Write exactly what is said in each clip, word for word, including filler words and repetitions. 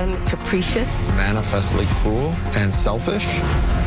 time capricious, manifestly cruel and selfish.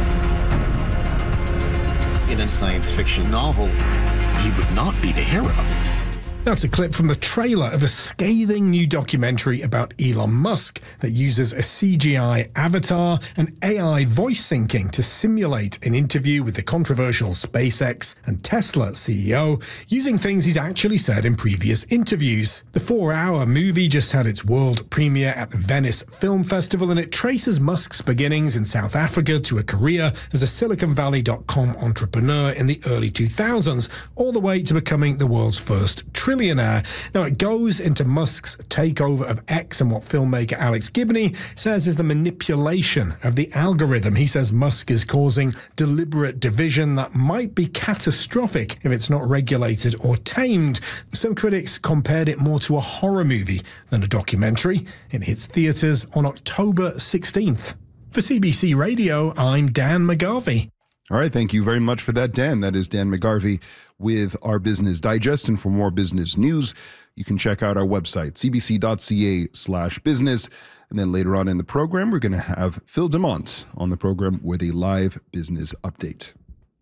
In a science fiction novel, he would not be the hero. That's a clip from the trailer of a scathing new documentary about Elon Musk that uses a C G I avatar and A I voice syncing to simulate an interview with the controversial SpaceX and Tesla C E O, using things he's actually said in previous interviews. The four-hour movie just had its world premiere at the Venice Film Festival, and it traces Musk's beginnings in South Africa to a career as a Silicon Valley dot com entrepreneur in the early two thousands, all the way to becoming the world's first trillionaire. Now, it goes into Musk's takeover of X and what filmmaker Alex Gibney says is the manipulation of the algorithm. He says Musk is causing deliberate division that might be catastrophic if it's not regulated or tamed. Some critics compared it more to a horror movie than a documentary. It hits theatres on October sixteenth. For C B C Radio, I'm Dan McGarvey. All right, thank you very much for that, Dan. That is Dan McGarvey with our Business Digest. And for more business news, you can check out our website, c b c dot c a slash business. And then later on in the program, we're going to have Phil DeMont on the program with a live business update.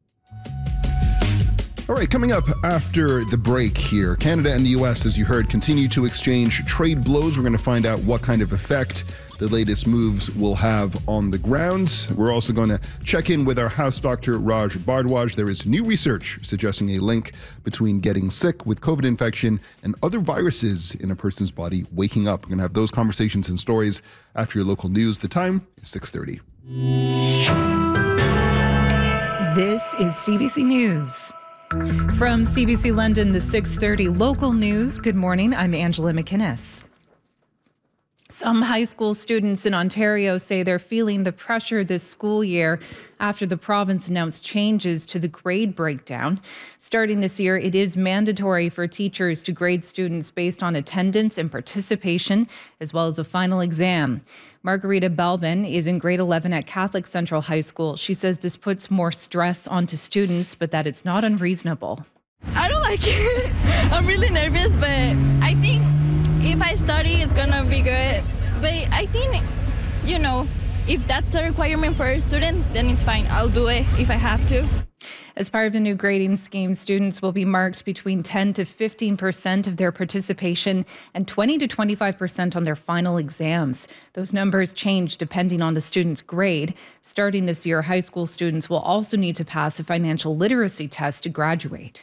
All right, coming up after the break here, Canada and the U S, as you heard, continue to exchange trade blows. We're going to find out what kind of effect the latest moves will have on the ground. We're also going to check in with our house doctor, Raj Bhardwaj. There is new research suggesting a link between getting sick with COVID infection and other viruses in a person's body waking up. We're going to have those conversations and stories after your local news. The time is six thirty. This is C B C News. From C B C London, the six thirty local news. Good morning, I'm Angela McInnes. Some high school students in Ontario say they're feeling the pressure this school year after the province announced changes to the grade breakdown. Starting this year, it is mandatory for teachers to grade students based on attendance and participation, as well as a final exam. Margarita Belbin is in grade eleven at Catholic Central High School. She says this puts more stress onto students, but that it's not unreasonable. I don't like it. I'm really nervous, but I think if I study, it's gonna be good. But I think, you know, if that's a requirement for a student, then it's fine. I'll do it if I have to. As part of the new grading scheme, students will be marked between ten to fifteen percent of their participation and twenty to twenty-five percent on their final exams. Those numbers change depending on the student's grade. Starting this year, high school students will also need to pass a financial literacy test to graduate.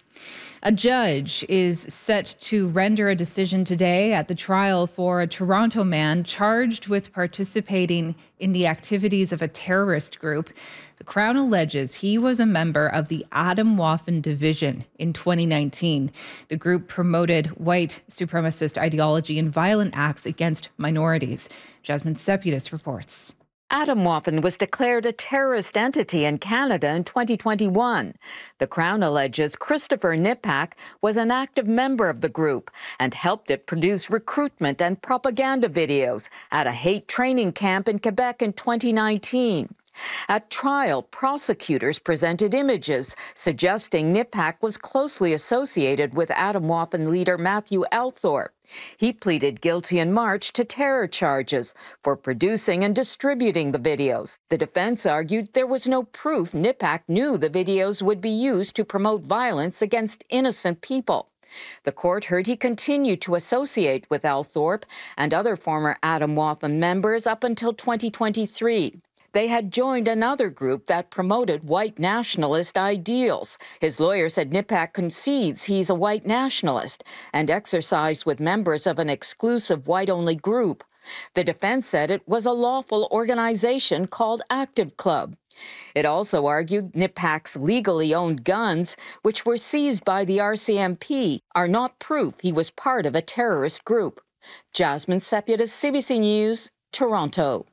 A judge is set to render a decision today at the trial for a Toronto man charged with participating in the activities of a terrorist group. The Crown alleges he was a member of the Atomwaffen Division in twenty nineteen. The group promoted white supremacist ideology and violent acts against minorities. Jasmine Sepidas reports. Atomwaffen was declared a terrorist entity in Canada in twenty twenty-one. The Crown alleges Christopher Nipak was an active member of the group and helped it produce recruitment and propaganda videos at a hate training camp in Quebec in twenty nineteen. At trial, prosecutors presented images suggesting Nipak was closely associated with Atomwaffen leader Matthew Althorpe. He pleaded guilty in March to terror charges for producing and distributing the videos. The defense argued there was no proof Nipak knew the videos would be used to promote violence against innocent people. The court heard he continued to associate with Althorpe and other former Atomwaffen members up until twenty twenty-three. They had joined another group that promoted white nationalist ideals. His lawyer said Nipak concedes he's a white nationalist and exercised with members of an exclusive white-only group. The defense said it was a lawful organization called Active Club. It also argued Nipak's legally owned guns, which were seized by the R C M P, are not proof he was part of a terrorist group. Jasmine Sepidas, C B C News, Toronto.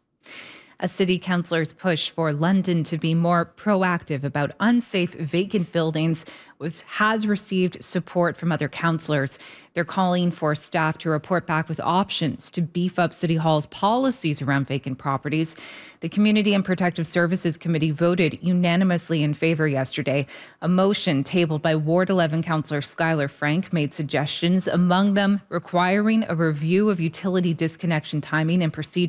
A city councillor's push for London to be more proactive about unsafe vacant buildings was has received support from other councillors. They're calling for staff to report back with options to beef up City Hall's policies around vacant properties. The Community and Protective Services Committee voted unanimously in favour yesterday. A motion tabled by Ward eleven councillor Skylar Frank made suggestions, among them requiring a review of utility disconnection timing and procedure